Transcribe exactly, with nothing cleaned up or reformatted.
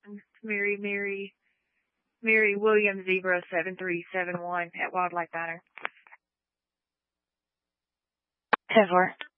Mary, Mary, Mary Williams Zebra seven three seven one at Wildlife Diner. ten four.